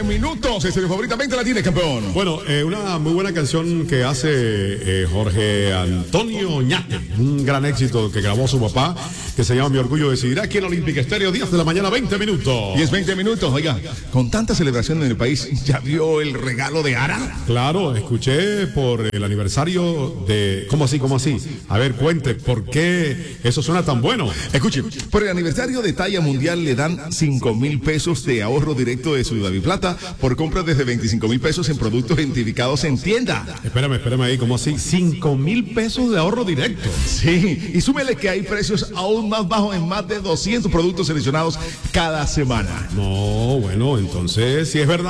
minutos. Es el favorita 20 la tiene, campeón. Bueno, una muy buena canción que hace Jorge Antonio Oñate, un gran éxito que grabó su papá, que se llama Mi Orgullo Decidirá, aquí en Olímpica Estéreo, 10 de la mañana, 20 minutos. 20 minutos, oiga, con tanta celebración en el país, ¿ya vio el regalo de Ara? Claro, escuché por el aniversario de... ¿Cómo así? A ver, cuente, ¿por qué eso suena tan bueno? Escuche, por el aniversario de talla mundial le dan 5,000 pesos de ahorro directo de su Daviplata por compras desde 25,000 pesos en productos identificados en tienda. Espérame ahí, ¿cómo así? 5,000 pesos de ahorro directo. Sí, y súmele que hay precios aún más bajos en más de 200 productos seleccionados cada semana. No, bueno, entonces, si es verdad